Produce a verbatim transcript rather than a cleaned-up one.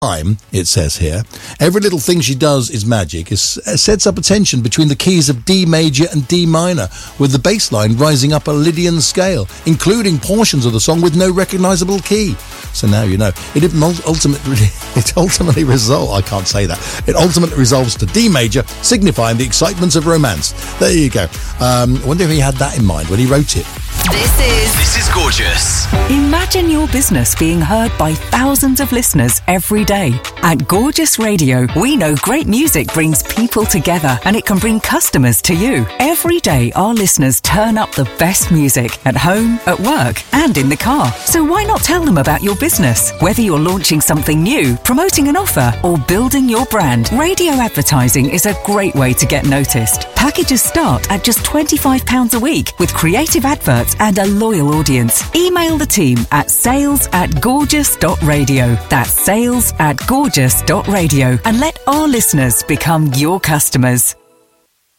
time, it says here, every little thing she does is magic. It sets up a tension between the keys of D major and D minor, with the bass line rising up a Lydian scale, including portions of the song with no recognisable key. So now you know. It ultimately, it ultimately resolves, I can't say that, it ultimately resolves to D major, signifying the excitements of romance. There you go. Um, I wonder if he had that in mind when he wrote it. This is... This is gorgeous. Imagine your business being heard by thousands of listeners every day. At Gorgeous Radio, we know great music brings people together and it can bring customers to you. Every day, our listeners turn up the best music at home, at work, and in the car. So why not tell them about your business? Whether you're launching something new, promoting an offer, or building your brand, radio advertising is a great way to get noticed. Packages start at just twenty-five pounds a week with creative adverts and a loyal audience. Email the team at sales at gorgeous dot radio. That's sales at gorgeous dot radio and let our listeners become your customers.